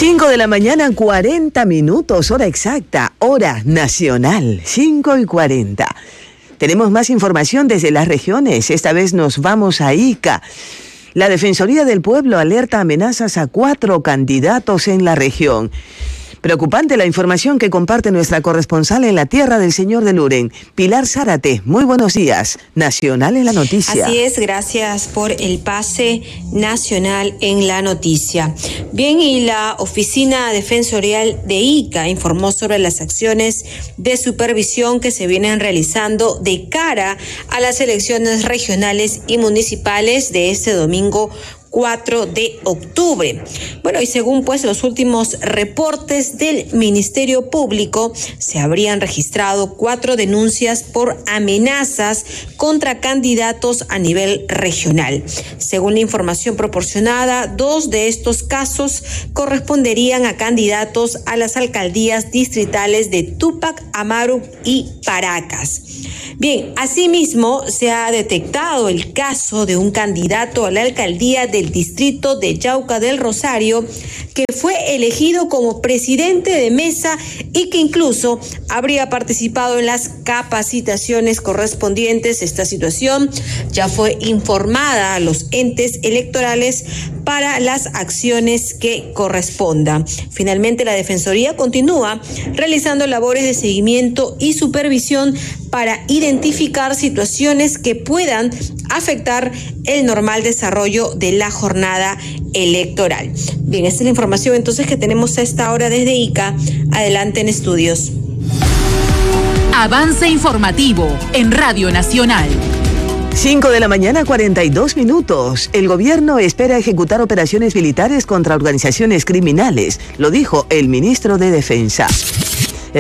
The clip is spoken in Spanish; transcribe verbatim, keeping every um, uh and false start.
cinco de la mañana, cuarenta minutos, hora exacta, hora nacional, cinco y cuarenta. Tenemos más información desde las regiones, esta vez nos vamos a Ica. La Defensoría del Pueblo alerta amenazas a cuatro candidatos en la región. Preocupante la información que comparte nuestra corresponsal en la tierra del Señor de Luren, Pilar Zárate. Muy buenos días. Nacional en la noticia. Así es, gracias por el pase nacional en la noticia. Bien, y la Oficina Defensorial de Ica informó sobre las acciones de supervisión que se vienen realizando de cara a las elecciones regionales y municipales de este domingo cuatro de octubre. Bueno, y según pues los últimos reportes del Ministerio Público, se habrían registrado cuatro denuncias por amenazas contra candidatos a nivel regional. Según la información proporcionada, dos de estos casos corresponderían a candidatos a las alcaldías distritales de Túpac, Amaru y Paracas. Bien, asimismo se ha detectado el caso de un candidato a la alcaldía del distrito de Yauca del Rosario que fue elegido como presidente de mesa y que incluso habría participado en las capacitaciones correspondientes. Esta situación ya fue informada a los entes electorales para las acciones que correspondan. Finalmente, la Defensoría continúa realizando labores de seguimiento y supervisión para identificar situaciones que puedan afectar el normal desarrollo de la jornada electoral. Bien, esta es la información entonces que tenemos a esta hora desde Ica. Adelante en estudios. Avance informativo en Radio Nacional. cinco de la mañana, cuarenta y dos minutos. El gobierno espera ejecutar operaciones militares contra organizaciones criminales, lo dijo el ministro de Defensa.